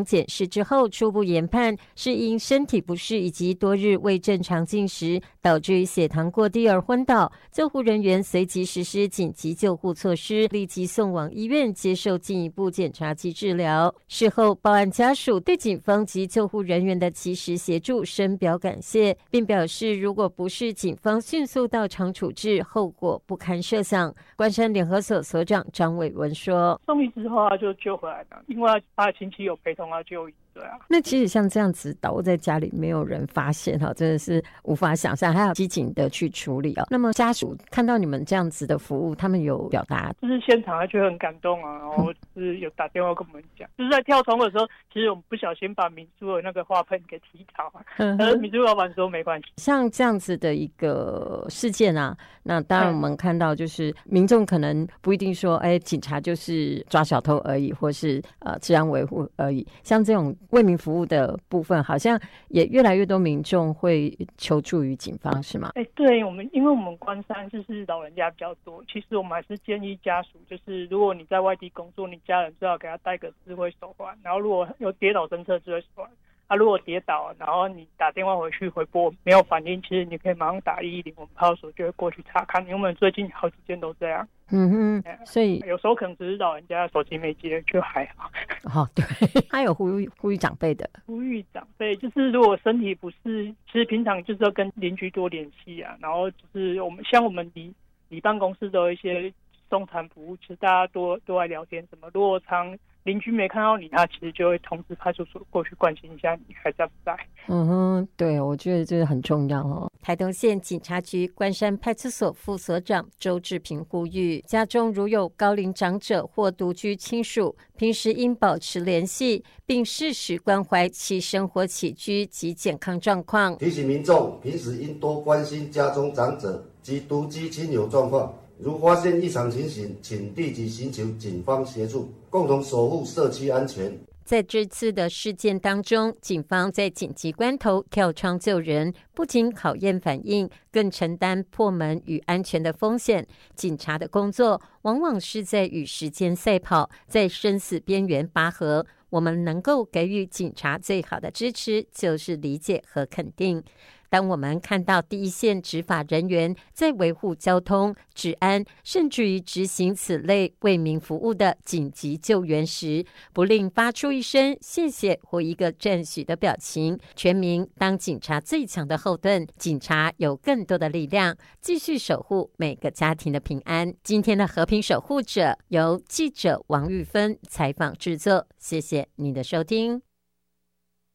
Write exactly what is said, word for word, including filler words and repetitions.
统检视之后，初步研判是因身体不适以及多日未正常进食，导致血糖过低而昏倒。救护人员随即实施紧急救护措施，立即送往医院接受进一步检查及治疗。事后，报案家属对警方及救护人员的及时协助深表感谢，并表示如果不是警方迅速到场处置，后果不堪设想。关山联合所所长张伟文说：“ 送医之后他就救回来了，因为他的亲戚有陪同他就医。”对啊， 那其实像这样子倒在家里没有人发现哈，真的是无法想象，还要机警的去处理啊。那么家属看到你们这样子的服务，他们有表达， 就是现场他觉得很感动啊，然后就是有打电话跟我们讲，就是在跳窗的时候，其实我们不小心把民宿的那个花盆给踢倒啊，但是民宿老板说没关系。 像这样子的一个事件啊，那当然我们看到就是民众可能不一定说，哎，警察就是抓小偷而已，或是呃治安维护而已，像这种为民服务的部分，好像也越来越多民众会求助于警方，是吗？ 哎，对，我们因为我们关山就是老人家比较多，其实我们还是建议家属，就是如果你在外地工作，你家人最好给他带个智慧手环，然后如果有跌倒侦测智慧手环。啊，如果跌倒，然后你打电话回去回拨没有反应，其实你可以马上打一一零，我们派出所就会过去查看。因为我们最近好几件都这样。 嗯哼，所以有时候可能只是老人家手机没接，就还好。 哦，对，他有呼吁呼吁长辈的， 呼吁长辈就是如果身体不适，其实平常就是要跟邻居多联系啊。然后就是我们像我们离离办公室都有一些送餐服务，其实大家多多来聊天什么。如果常邻居没看到你，他其实就会通知派出所过去关心一下你还在不在。 嗯哼，对，我觉得这个很重要哦。台东县警察局关山派出所副所长周志平呼吁，家中如有高龄长者或独居亲属，平时应保持联系，并适时关怀其生活起居及健康状况。 提醒民众平时应多关心家中长者及独居亲友状况。如发现异常情形，请立即寻求警方协助，共同守护社区安全。 在这次的事件当中，警方在紧急关头跳窗救人，不仅考验反应，更承担破门与安全的风险。警察的工作往往是在与时间赛跑，在生死边缘拔河。我们能够给予警察最好的支持，就是理解和肯定。当我们看到第一线执法人员在维护交通、治安，甚至于执行此类为民服务的紧急救援时，不吝发出一声谢谢或一个赞许的表情，全民当警察最强的后盾，警察有更多的力量，继续守护每个家庭的平安。今天的和平守护者由记者王玉芬采访制作，谢谢你的收听。